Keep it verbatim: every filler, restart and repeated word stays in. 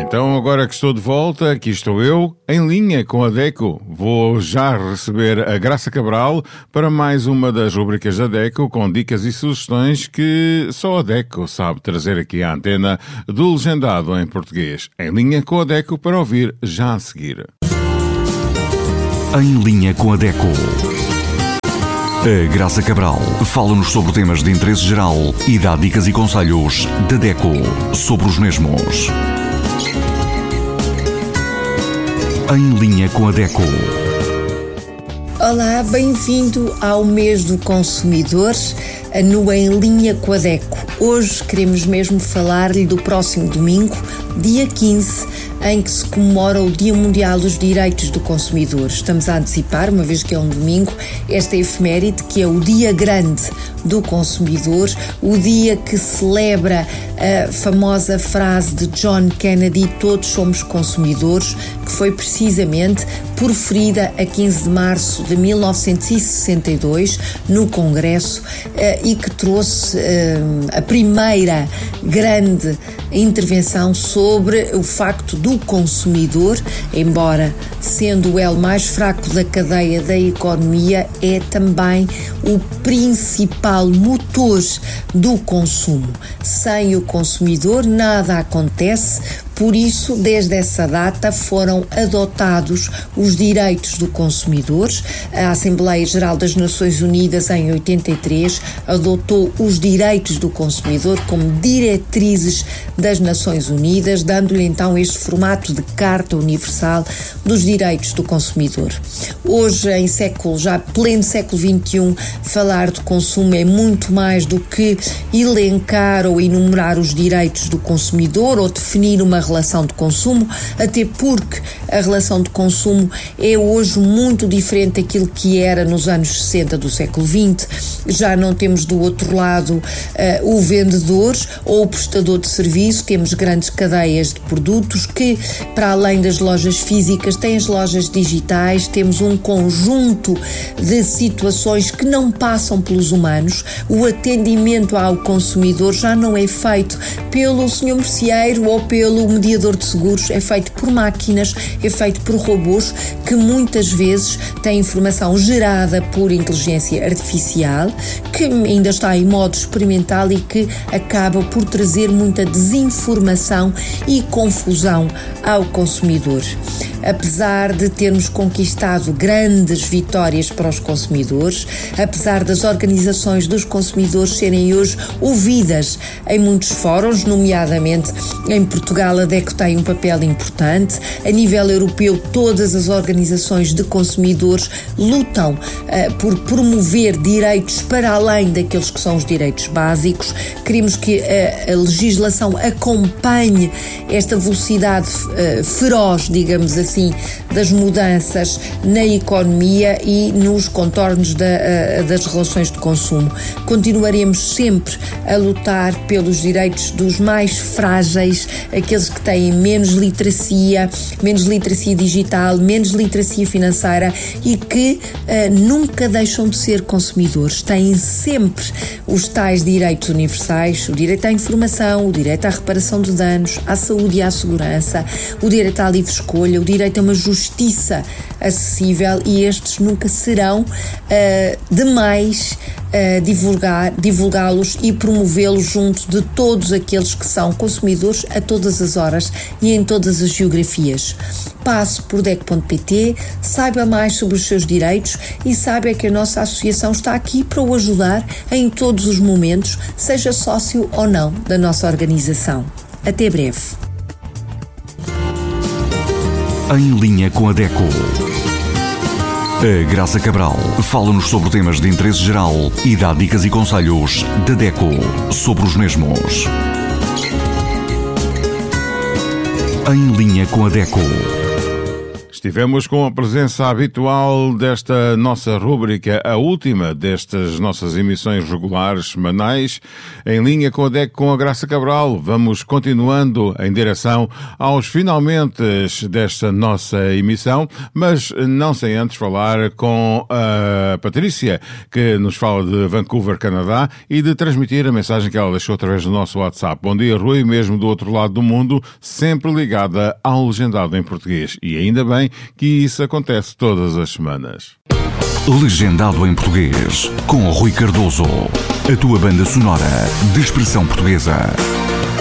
Então, agora que estou de volta, aqui estou eu, em linha com a DECO. Vou já receber a Graça Cabral para mais uma das rubricas da DECO, com dicas e sugestões que só a DECO sabe trazer aqui à antena, do legendado em português. Em linha com a DECO, para ouvir já a seguir. Em linha com a DECO. A Graça Cabral fala-nos sobre temas de interesse geral e dá dicas e conselhos da DECO sobre os mesmos. Em linha com a DECO. Olá, bem-vindo ao mês do consumidor no Em Linha com a DECO. Hoje queremos mesmo falar-lhe do próximo domingo, dia quinze, em que se comemora o Dia Mundial dos Direitos do Consumidor. Estamos a antecipar, uma vez que é um domingo, esta efeméride que é o Dia Grande do Consumidor, o dia que celebra a famosa frase de John Kennedy, todos somos consumidores, que foi precisamente proferida a quinze de março de mil novecentos e sessenta e dois no Congresso e que trouxe a primeira grande intervenção sobre o facto do consumidor, embora sendo o elo mais fraco da cadeia da economia, é também o principal motor do consumo. Sem o consumidor nada acontece. Por isso, desde essa data foram adotados os direitos do consumidor. A Assembleia Geral das Nações Unidas, em oitenta e três, adotou os direitos do consumidor como diretrizes das Nações Unidas, dando-lhe então este formato de Carta Universal dos Direitos do Consumidor. Hoje, em século, já pleno século vinte e um, falar de consumo é muito mais do que elencar ou enumerar os direitos do consumidor ou definir uma relação de consumo, até porque a relação de consumo é hoje muito diferente daquilo que era nos anos sessenta do século vinte. Já não temos do outro lado uh, o vendedor ou o prestador de serviço, temos grandes cadeias de produtos que, para além das lojas físicas, têm as lojas digitais, temos um conjunto de situações que não passam pelos humanos. O atendimento ao consumidor já não é feito pelo senhor merceeiro ou pelo mediador de seguros, é feito por máquinas, é feito por robôs que muitas vezes têm informação gerada por inteligência artificial, que ainda está em modo experimental e que acaba por trazer muita desinformação e confusão ao consumidor. Apesar de termos conquistado grandes vitórias para os consumidores, apesar das organizações dos consumidores serem hoje ouvidas em muitos fóruns, nomeadamente em Portugal, a DECO tem um papel importante. A nível europeu, todas as organizações de consumidores lutam uh, por promover direitos para além daqueles que são os direitos básicos. Queremos que a, a legislação acompanhe esta velocidade uh, feroz, digamos assim, Assim, das mudanças na economia e nos contornos da, uh, das relações de consumo. Continuaremos sempre a lutar pelos direitos dos mais frágeis, aqueles que têm menos literacia, menos literacia digital, menos literacia financeira e que uh, nunca deixam de ser consumidores. Têm sempre os tais direitos universais, o direito à informação, o direito à reparação de danos, à saúde e à segurança, o direito à livre escolha, o direito a uma justiça acessível, e estes nunca serão uh, demais uh, divulgar, divulgá-los e promovê-los junto de todos aqueles que são consumidores a todas as horas e em todas as geografias. Passe por deco ponto pt, saiba mais sobre os seus direitos e saiba que a nossa associação está aqui para o ajudar em todos os momentos, seja sócio ou não da nossa organização. Até breve. Em linha com a DECO. A Graça Cabral fala-nos sobre temas de interesse geral e dá dicas e conselhos da DECO sobre os mesmos. Em linha com a DECO. Estivemos com a presença habitual desta nossa rúbrica, a última destas nossas emissões regulares semanais, em linha com a D E C com a Graça Cabral. Vamos continuando em direção aos finalmente desta nossa emissão, mas não sem antes falar com a Patrícia, que nos fala de Vancouver, Canadá, e de transmitir a mensagem que ela deixou através do nosso WhatsApp. Bom dia, Rui, mesmo do outro lado do mundo, sempre ligada ao Legendado em Português. E ainda bem que isso acontece todas as semanas. Legendado em Português, com Rui Cardoso, a tua banda sonora de expressão portuguesa.